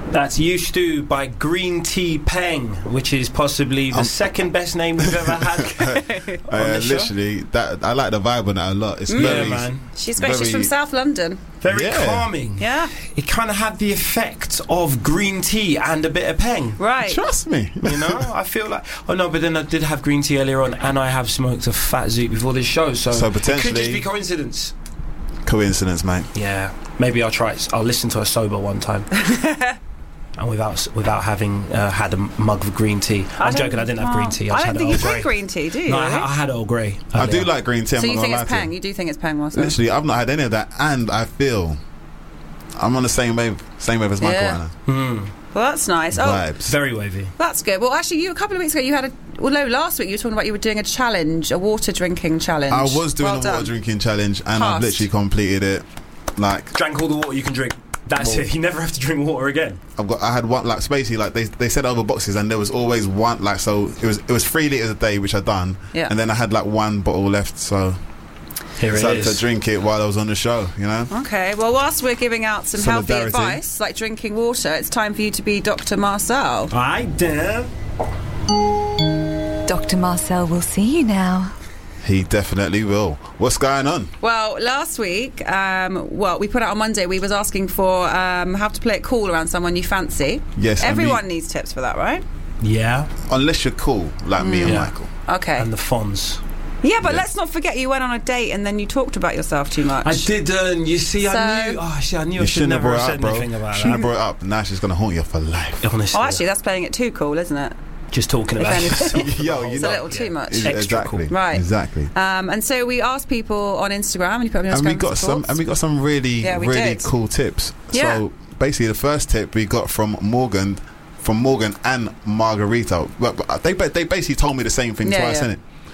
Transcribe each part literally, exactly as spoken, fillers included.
That's Used To by Green Tea Peng, which is possibly the um, second best name we've ever had. uh, literally, that I like the vibe on that a lot. It's mm. very, yeah, man. She's great. She's from South London. Very yeah. calming. Yeah. It kind of had the effect of green tea and a bit of Peng. Right. Trust me. You know, I feel like. Oh no, but then I did have green tea earlier on, and I have smoked a fat zoot before this show. So, so potentially, it could just be coincidence. Coincidence, mate. Yeah. Maybe I'll try it. I'll listen to a sober one time. And without without having uh, had a mug of green tea. I'm joking, I didn't have green tea. I, I just don't had think you Earl drink Grey. green tea, do you? No, I, I had Earl Grey. I do like green tea. So I'm you not think gonna it's lie to Peng? you. You do think it's Peng, Marcel? Literally, I've not had any of that, and I feel I'm on the same wave, same wave as Michael Yeah. right now. Mm. Well, that's nice. Oh, Vibes. Very wavy. that's good. Well, actually, you a couple of weeks ago, you had a. Well, no, last week you were talking about you were doing a challenge, a water drinking challenge. I was doing well a done. water drinking challenge, and Passed. I've literally completed it. Like, Drank all the water you can drink. That's Well, it. You never have to drink water again. I've got. I had one like basically like they they said over boxes, and there was always one like so it was it was three liters a day, which I done, Yeah. and then I had like one bottle left, so Here it decided is. to drink it while I was on the show. You know. Okay, well, whilst we're giving out some healthy Solidarity. advice, like drinking water, it's time for you to be Doctor Marcel. I damn. Doctor Marcel will see you now. He definitely will. What's going on? Well, last week, um, well, we put out on Monday, we was asking for um, how to play it cool around someone you fancy. Yes, and Everyone we- needs tips for that, right? Yeah. Unless you're cool like me and Yeah. Michael. Okay. And the Fonz. yeah, but Yeah. let's not forget you went on a date and then you talked about yourself too much. I didn't. You see, So- I knew. Oh, see, I knew You I should shouldn't have never brought have it said up, bro. anything about Shouldn't have that. brought it up. Now she's gonna haunt you for life. Honestly. Oh, actually, that's playing it too cool, isn't it? just talking If about anything. yourself. Yo, you It's know, a little too much. Ex- Extra exactly. cool. Right. Exactly. Um, and so we asked people on Instagram, and you put them on And Instagram. we got some, and we got some really, Yeah, we really did. cool tips. Yeah. So basically, the first tip we got from Morgan, from Morgan and Margarita. But but they they basically told me the same thing Yeah, twice, yeah. innit?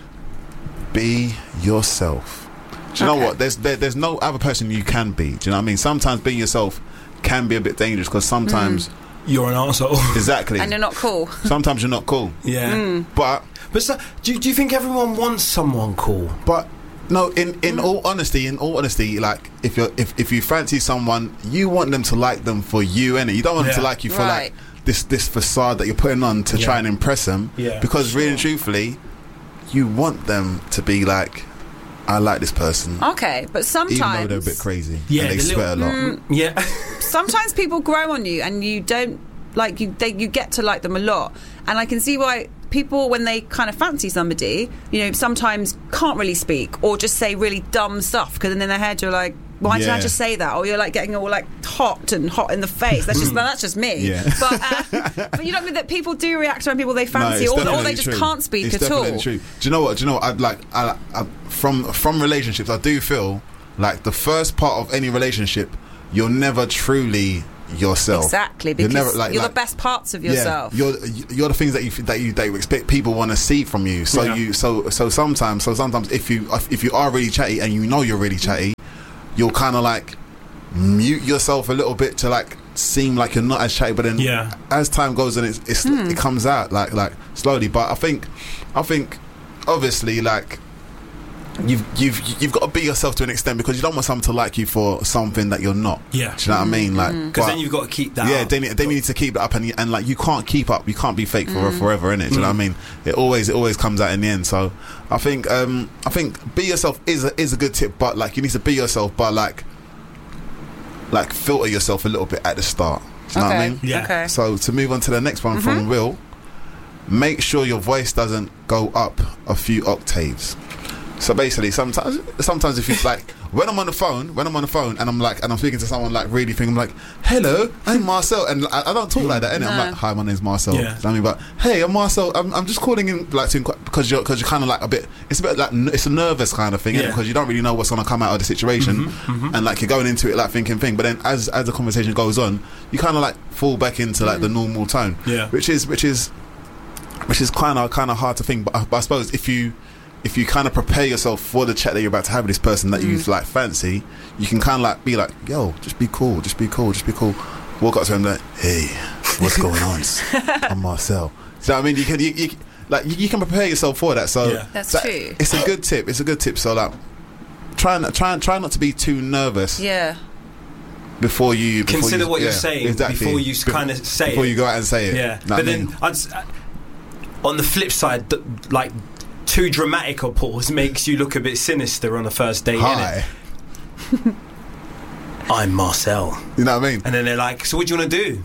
Be yourself. Do you Okay. know what? There's there, there's no other person you can be. Do you know what I mean? Sometimes being yourself can be a bit dangerous because sometimes You're an arsehole. exactly. And you're not cool. Sometimes you're not cool. Yeah. Mm. But But so, do, you- do you think everyone wants someone cool? But no, in, Mm. in all honesty, in all honesty, like if you if if you fancy someone, you want them to like them for you, innit? You don't want them to Yeah. like you for Right. like this this facade that you're putting on to Yeah. try and impress them. Yeah. Because really and truthfully, you want them to be like, I like this person, Okay, but even though sometimes they're a bit crazy. Yeah, and they the sweat little- a lot. Mm. Yeah. sometimes people grow on you and you don't like you they, you get to like them a lot, and I can see why people, when they kind of fancy somebody, you know, sometimes can't really speak or just say really dumb stuff, because in their head you're like, why did I Yeah. just say that? Or you're like getting all like hot and hot in the face. That's just that's just me. Yeah. But uh, but you don't mean that people do react around people they fancy, it's or, or definitely they just true. can't speak it's at definitely all. True. Do you know what? Do you know what? I'd like I, I, from from relationships, I do feel like the first part of any relationship, you're never truly yourself. Exactly, You're because you're, never, like- the like- best parts of yourself. Yeah, you're you're the things that you that you that you expect people want to see from you. So Yeah. you so so sometimes so sometimes if you if you are really chatty and you know you're really chatty, you'll kind of like mute yourself a little bit to like seem like you're not as chatty. But then Yeah. as time goes on, it's, it's Hmm. it comes out like like slowly. But I think I think obviously like. You've you've you've got to be yourself to an extent, because you don't want someone to like you for something that you're not. Yeah. Do you know what I mean? Like, Because but- then you've got to keep that yeah, up. they need, they need to keep it up, and you- and like you can't keep up, you can't be fake for Mm. forever, innit? Do you know what I mean? It always it always comes out in the end. So I think um I think be yourself is a, is a good tip, but like you need to be yourself, but like like filter yourself a little bit at the start. Do you know what I Okay. mean? Yeah. Okay. So to move on to the next one Mm-hmm. from Will, make sure your voice doesn't go up a few octaves. So basically, sometimes, sometimes if you like, when I'm on the phone, when I'm on the phone, and I'm like, and I'm speaking to someone like really thinking, I'm like, "Hello, I'm Marcel," and I, I don't talk like that, innit? I'm No. like, "Hi, my name's Marcel." Yeah. You know what I mean? But hey, I'm Marcel. I'm, I'm just calling in like to inquire, because you're because you're kind of like a bit. It's a bit like n- it's a nervous kind of thing, innit? Yeah. Because you don't really know what's gonna come out of the situation, and like you're going into it like thinking thing. But then as as the conversation goes on, you kind of like fall back into like the normal tone, Yeah. which is which is which is kind of kind of hard to think. But, but I suppose if you if you kind of prepare yourself for the chat that you're about to have with this person that you like fancy, you can kind of like be like, yo, just be cool, just be cool, just be cool. Walk up to him like, hey, what's going on? I'm Marcel. So I mean, you can you, you like you, you can prepare yourself for that. So Yeah. That's that- true. It's a good tip. It's a good tip. So like, try and try and try not to be too nervous. Yeah. before you before Consider you, what yeah, you're saying exactly. before you Be- kind of say before it. you go out and say it. Yeah, Know what but I then mean? I'd, s- on the flip side, th- like too dramatic a pause makes you look a bit sinister on a first date. Hi, Innit? I'm Marcel, you know what I mean? and then they're like, "So what do you want to do?"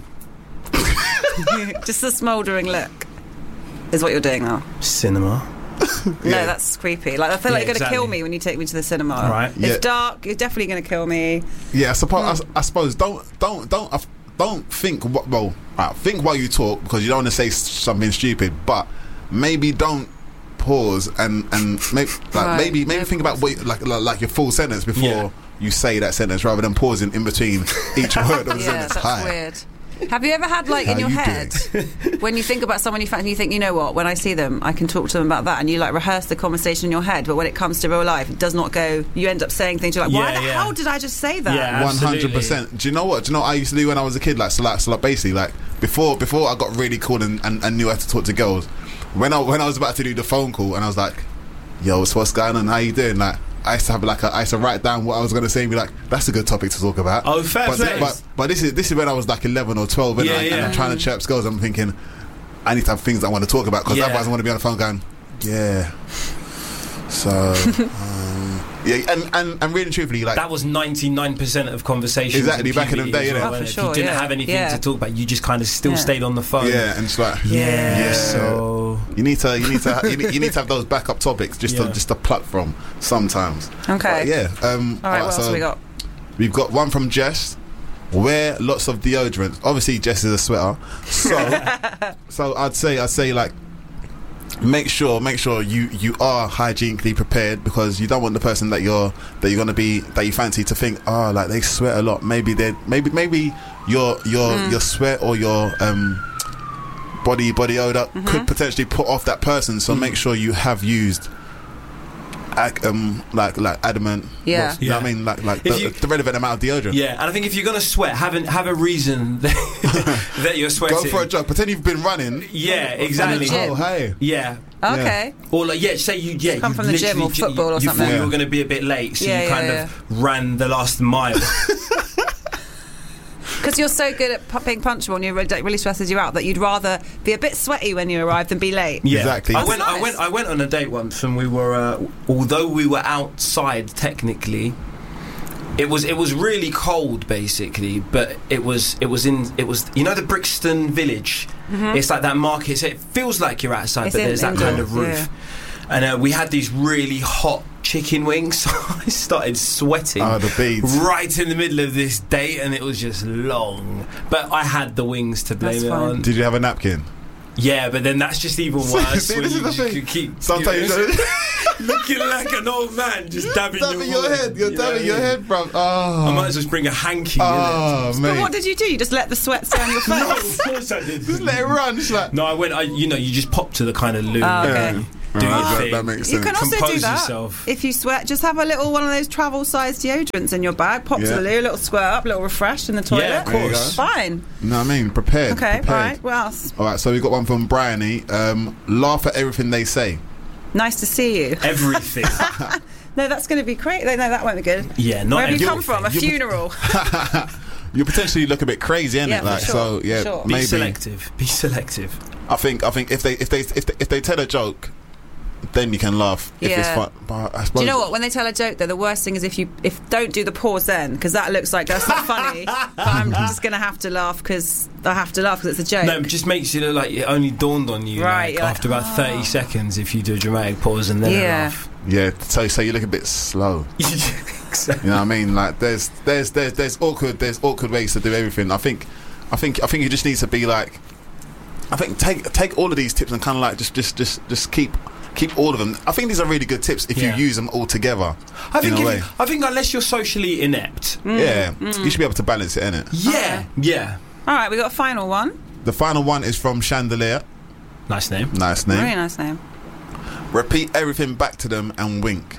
Just a smouldering look is what you're doing now. Cinema. No, Yeah. that's creepy. Like I feel Yeah, like you're going to kill exactly. me when you take me to the cinema. Right. It's Yeah. dark. You're definitely going to kill me. Yeah, I suppose. I s- I, suppose. Don't don't don't uh, don't think. wh- Well, uh, think while you talk because you don't want to say s- something stupid. But maybe don't pause and and maybe like Right, maybe maybe no think about what, like, like like your full sentence before Yeah. you say that sentence rather than pausing in between each word of the Yeah, sentence. that's Hi. weird. Have you ever had like in How your you head when you think about someone you fancy, you think, you know what, when I see them, I can talk to them about that, and you like rehearse the conversation in your head, but when it comes to real life, it does not go. You end up saying things. You're like, why Yeah, the yeah. hell did I just say that? Yeah. One hundred Absolutely. percent. Do you know what? Do you know what I used to do when I was a kid? Like, so like, so like basically, like before, before I got really cool and, and, and knew how to talk to girls. When I when I was about to do the phone call, and I was like, "Yo, what's what's going on? How you doing?" Like, I used to have like a, I used to write down what I was going to say and be like, "That's a good topic to talk about." Oh, fair but, play. but but this is this is when I was like eleven or twelve, and, Yeah, I, and yeah. I'm trying to chirp girls. I'm thinking, I need to have things that I want to talk about because Yeah. otherwise I want to be on the phone going, "Yeah." So, um, yeah, and, and and really truthfully, like That was ninety-nine percent of conversations. Exactly, back in the puberty day, as innit? well, Oh, for innit? If sure, you didn't yeah. have anything Yeah. to talk about, you just kind of still Yeah. stayed on the phone. yeah, and it's like Yeah. Yeah. So You need to, you need to, you need, you need to have those backup topics just Yeah. to just to pluck from sometimes. Okay. But yeah. Um, All right. alright, What else so have we got? We've got one from Jess. Wear lots of deodorant. Obviously, Jess is a sweater, so so I'd say I'd say like make sure make sure you you are hygienically prepared because you don't want the person that you're that you're gonna be that you fancy to think, oh, like they sweat a lot. Maybe they maybe maybe your your Mm. your sweat or your um body body odor Mm-hmm. could potentially put off that person. So make sure you have used ac- um like like adamant. Yeah. what's- you know what I Yeah. mean, like like If the, you- the relevant amount of deodorant. yeah, and I think if you're gonna sweat, have an, have a reason that, that you're sweating. Go for a jog. Pretend you've been running. Yeah, exactly. From the gym. Oh, hey. Yeah. Okay. Or like, yeah, say you, yeah, Come you from the gym literally or ju- football or you something. thought you Yeah. were going to be a bit late, so Yeah, you yeah, kind yeah. of ran the last mile. Because you're so good at pu- being punctual and you really, really stresses you out that you'd rather be a bit sweaty when you arrive than be late. Yeah. Exactly. I That's went, I nice. went, I went on a date once, and we were, uh, although we were outside technically, it was it was really cold basically, but it was it was in it was you know the Brixton Village. It's like that market. So it feels like you're outside, It's but in- there's that kind of indoors, roof. yeah. And uh, we had these really hot chicken wings, so I started sweating. Oh, the beads. Right in the middle of this date, and it was just long. But I had the wings to blame That's it fine. on. Did you have a napkin? Yeah, but then that's just even worse. See, when this you is the just thing. keep Sometimes you're you looking like an old man, just dabbing, dabbing your woman. head. You're You know dabbing what your I mean? head, bro. Oh, I might as well just bring a hanky. oh, But mate. what did you do? You just let the sweat stay on your face? No, of course I did. Just let it run. Just like. No, I went. I, you know, you just pop to the kind of loo. Oh, okay. and Yeah. Do Oh, your that, thing. that makes You sense. can also Compose do that yourself. if you sweat. Just have a little one of those travel-sized deodorants in your bag. Pop Yeah. to the loo, a little squirt up, a little refresh in the toilet. Yeah, of There you course. go. Fine. No, I mean prepared. Okay. prepared. All right. What else? All right, so we got one from Bryony. Um, laugh at everything they say. Nice to see you. Everything. No, that's going to be great. No, that won't be good. Yeah, not Where have you come everything. from? A You- funeral. You potentially look a bit crazy, innit? Yeah, for like sure, so, for yeah. sure. Be Maybe. selective. Be selective. I think. I think if they if they if they, if they tell a joke, then you can laugh if it's Yeah. fun. But I suppose. Do you know what? When they tell a joke, though, the worst thing is if you if don't do the pause then, because that looks like that's not funny. But I'm just going to have to laugh because I have to laugh because it's a joke. No, it just makes you look like it only dawned on you Right, like, you're like, after about "Oh." thirty seconds if you do a dramatic pause and then a Yeah. laugh. Yeah. So so you look a bit slow. Exactly. You know what I mean? Like there's there's there's there's awkward there's awkward ways to do everything. I think I think I think you just need to be like I think take take all of these tips and kind of like just just just just keep keep all of them. I think these are really good tips if Yeah. you use them all together. I think in a if way. you, I think unless you're socially inept. Yeah, you should be able to balance it, innit? Yeah. Yeah. All right, we got a final one. The final one is from Chandelier. Nice name. Nice name. Very nice name. Repeat everything back to them and wink.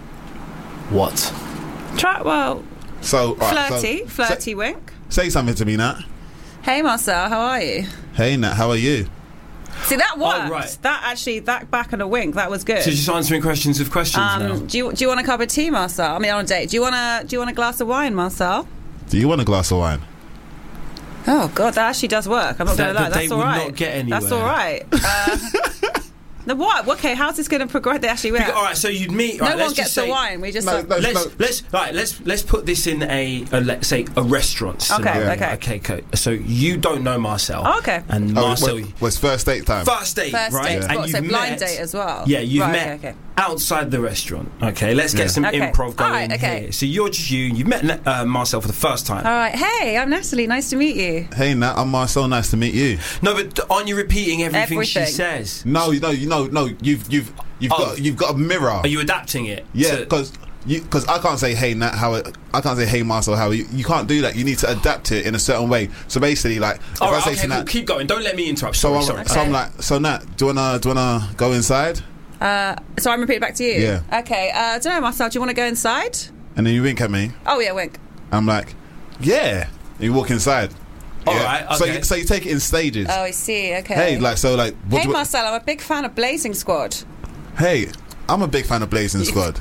What? Try well, So all right, so flirty, flirty Say, wink. say something to me, Nat. Hey Marcel, how are you? Hey, Nat, how are you? See that worked. right. That actually, that back and a wink, that was good. So just answering questions of questions now. Um, do you do you want a cup of tea, Marcel? I mean, on a date. Do you want a do you want a glass of wine, Marcel? Do you want a glass of wine? Oh God, that actually does work. I'm not That- going to lie. that they That's all would right. not get anywhere. That's all right. Uh, no, what? Okay, how's this going to progress? They actually, Because- all right, so you'd meet. no right, one let's gets just the say, wine. We just No, like, no. Let's let's right. Let's let's put this in a, a let's say a restaurant. Scenario. okay. Okay. Okay. So you don't know Marcel. Oh, okay. And Oh, Marcel. what- was first date time? First date, first right? date. And What, you've so blind met, date as well. Yeah, you've Right, met okay, okay. outside the restaurant. Okay, let's get Yeah. some Okay. improv going All right, okay. here. So you're just you. You've met uh, Marcel for the first time. All right. Hey, I'm Natalie. Nice to meet you. Hey, Nat, I'm Marcel. Nice to meet you. No, but aren't you repeating everything, she Everything. says? No, you know, you know, no. You've you've you've Oh. got you've got a mirror. Are you adapting it? Yeah, to- because because I can't say hey Nat how it, I can't say hey Marcel how you, you can't do that. You need to adapt it in a certain way. So basically, like if All I right, say okay, to cool. Nat, Keep going. Don't let me interrupt. so Sorry, I'm, sorry. so I'm Okay. like, so Nat, do you wanna do you wanna go inside? Uh, so I'm repeating back to you. Yeah. Okay. Uh, I don't know, Marcel. Do you want to go inside? And then you wink at me. Oh yeah, wink. I'm like, yeah. And you walk inside. All Yeah. right, So okay. you, so you take it in stages. Oh, I see. Okay. Hey, like so, like what Hey, do you, Marcel. I'm a big fan of Blazing Squad. hey, I'm a big fan of Blazing Squad.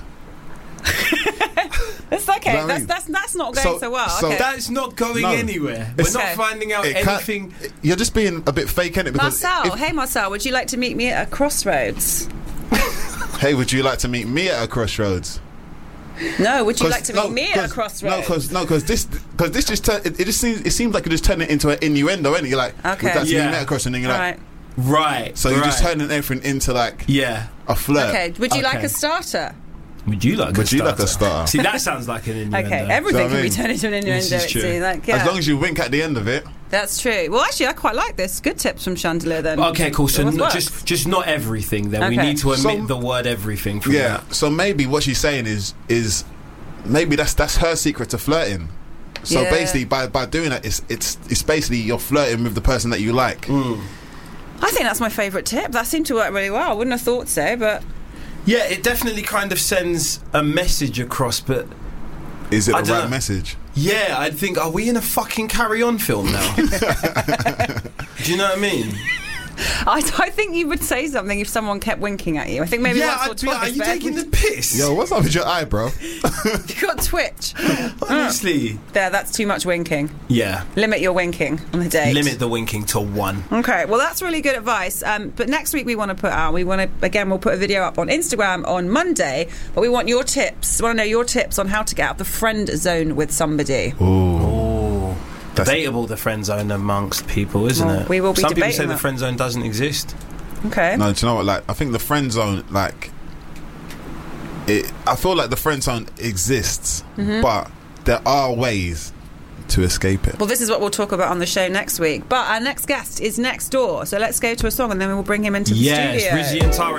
It's okay. You know what I that's mean? that's that's not going So- so, well. so okay. that- That's not going No. anywhere. We're It's- not Okay. finding out It can't- anything. You're just being a bit fake, innit? Because Marcel. if- Hey, Marcel. Would you like to meet me at a crossroads? hey, would you like to meet me at a crossroads? No. Would you 'Cause- like to meet no, me at a 'cause- crossroads? No, because no, because this, because this just turn, it, it just seems, it seems like you just turn it into an innuendo, innit? You're like, Okay. would that Yeah. meet me at a crossroads? And then you're All like, right. Right. so you're just right. turning everything into like Yeah. a flirt. Okay. Would you like Okay. a starter? Would you like? Would a you like a starter? starter? See, that sounds like an innuendo. Okay. Everything what I can be mean? turned into an innuendo. This is it true. seems like, yeah. As long as you wink at the end of it. That's true. Well, actually, I quite like this. Good tips from Chandelier then. Okay, cool. So It not, works. just just not everything. Then we Okay. need to omit So- the word everything. From Yeah. that. So maybe what she's saying is is maybe that's that's her secret to flirting. So Yeah. basically, by by doing that, it's it's it's basically you're flirting with the person that you like. Mm. I think that's my favourite tip. That seemed to work really well. I wouldn't have thought so, but Yeah, it definitely kind of sends a message across, but Is it I the don't right know. message? yeah, I'd think, are we in a fucking Carry On film now? Do you know what I mean? I, I think you would say something if someone kept winking at you. I think maybe yeah, once or I'd be like, are twice. you but taking the every- piss? Yo, what's up with your eye, bro? You got Twitch. Honestly. There, that's too much winking. Yeah. Limit your winking on the date. Limit the winking to one. Okay, well that's really good advice. Um, but next week we want to put out, we want to again we'll put a video up on Instagram on Monday. But we want your tips. We want to know your tips on how to get out of the friend zone with somebody. Ooh. Oh. That's- Debatable, the friend zone amongst people, isn't Well, it? we will be Some people debating say the that. friend zone doesn't exist. Okay. No, do you know what? Like, I think the friend zone, like, it. I feel like the friend zone exists, Mm-hmm. but there are ways to escape it. Well, this is what we'll talk about on the show next week. But our next guest is next door, so let's go to a song and then we will bring him into the Yes, studio. Rizzy and Tara.